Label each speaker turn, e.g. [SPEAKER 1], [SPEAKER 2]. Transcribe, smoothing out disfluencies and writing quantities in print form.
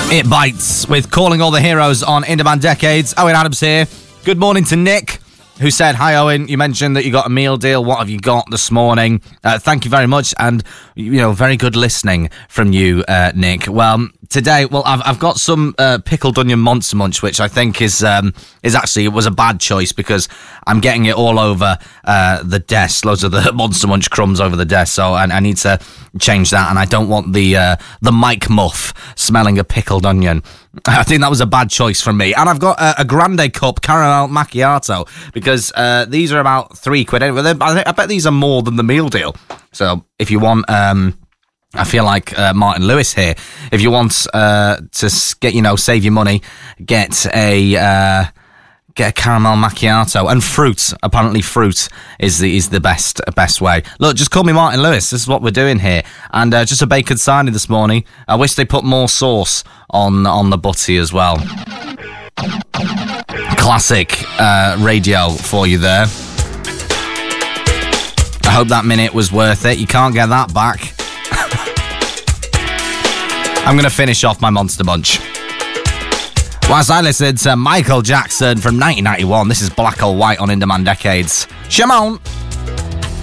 [SPEAKER 1] It Bites with Calling All the Heroes on In Demand Decades. Owen Adams here. Good morning to Nick, who said, "Hi Owen, you mentioned that you got a meal deal. What have you got this morning?" Thank you very much, and very good listening from you, Nick. Well, today, I've got some pickled onion Monster Munch, which I think is actually, it was a bad choice because I'm getting it all over the desk, loads of the Monster Munch crumbs over the desk, so I need to change that, and I don't want the Mike Muff smelling a pickled onion. I think that was a bad choice from me. And I've got a grande cup caramel macchiato because these are about £3 anyway. I bet these are more than the meal deal. So if you want, I feel like Martin Lewis here. If you want to get, save your money, get a caramel macchiato and fruit. Apparently, fruit is the best way. Look, just call me Martin Lewis. This is what we're doing here. And just a bacon sarnie this morning. I wish they put more sauce on the butty as well. Classic radio for you there. I hope that minute was worth it. You can't get that back. I'm going to finish off my Monster Munch whilst I listen to Michael Jackson from 1991. This is Black or White on In Demand Decades. Shimon!